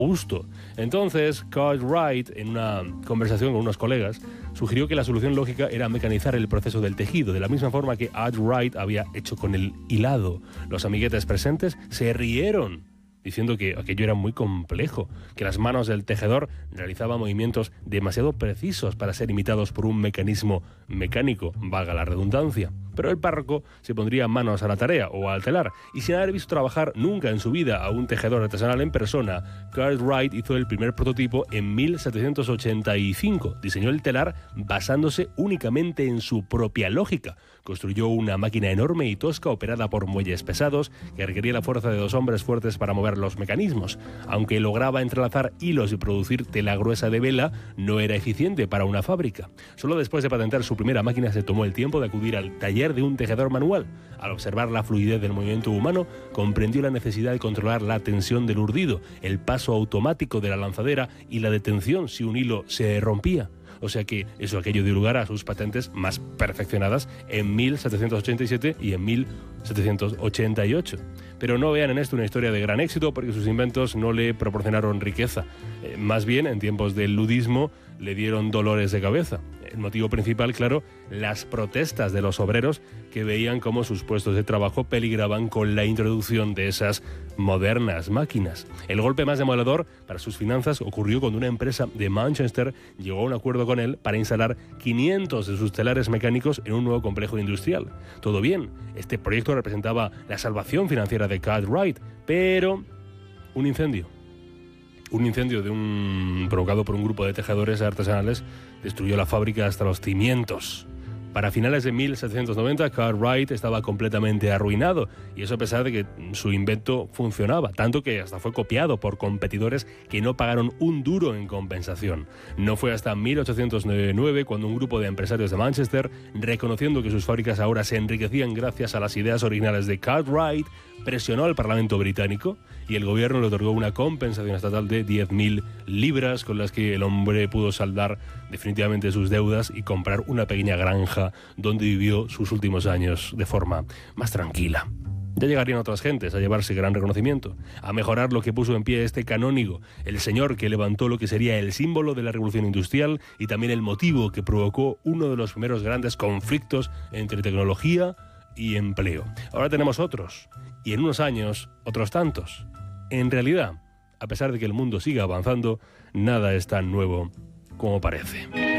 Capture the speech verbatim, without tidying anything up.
gusto. Entonces, Cartwright, en una conversación con unos colegas, sugirió que la solución lógica era mecanizar el proceso del tejido, de la misma forma que Arkwright había hecho con el hilado. Los amiguetes presentes se rieron, diciendo que aquello era muy complejo, que las manos del tejedor realizaban movimientos demasiado precisos para ser imitados por un mecanismo mecánico, valga la redundancia. Pero el párroco se pondría manos a la tarea o al telar, y sin haber visto trabajar nunca en su vida a un tejedor artesanal en persona, Cartwright hizo el primer prototipo en mil setecientos ochenta y cinco. Diseñó el telar basándose únicamente en su propia lógica. Construyó una máquina enorme y tosca operada por muelles pesados que requería la fuerza de dos hombres fuertes para mover los mecanismos. Aunque lograba entrelazar hilos y producir tela gruesa de vela, no era eficiente para una fábrica. Solo después de patentar su primera máquina se tomó el tiempo de acudir al taller de un tejedor manual. Al observar la fluidez del movimiento humano, comprendió la necesidad de controlar la tensión del urdido, el paso automático de la lanzadera y la detención si un hilo se rompía. O sea que eso aquello dio lugar a sus patentes más perfeccionadas en mil setecientos ochenta y siete y en mil setecientos ochenta y ocho. Pero no vean en esto una historia de gran éxito, porque sus inventos no le proporcionaron riqueza. Eh, más bien, en tiempos del ludismo, le dieron dolores de cabeza. El motivo principal, claro, las protestas de los obreros que veían cómo sus puestos de trabajo peligraban con la introducción de esas modernas máquinas. El golpe más demoledor para sus finanzas ocurrió cuando una empresa de Manchester llegó a un acuerdo con él para instalar quinientos de sus telares mecánicos en un nuevo complejo industrial. Todo bien, este proyecto representaba la salvación financiera de Cartwright, pero un incendio. Un incendio de un, provocado por un grupo de tejedores artesanales destruyó la fábrica hasta los cimientos. Para finales de mil setecientos noventa, Cartwright estaba completamente arruinado, y eso a pesar de que su invento funcionaba, tanto que hasta fue copiado por competidores que no pagaron un duro en compensación. No fue hasta mil ochocientos nueve cuando un grupo de empresarios de Manchester, reconociendo que sus fábricas ahora se enriquecían gracias a las ideas originales de Cartwright, presionó al Parlamento británico y el gobierno le otorgó una compensación estatal de diez mil libras, con las que el hombre pudo saldar definitivamente sus deudas y comprar una pequeña granja donde vivió sus últimos años de forma más tranquila. Ya llegarían otras gentes a llevarse gran reconocimiento, a mejorar lo que puso en pie este canónigo, el señor que levantó lo que sería el símbolo de la revolución industrial y también el motivo que provocó uno de los primeros grandes conflictos entre tecnología y empleo. Ahora tenemos otros, y en unos años otros tantos. En realidad, a pesar de que el mundo siga avanzando, nada es tan nuevo como parece.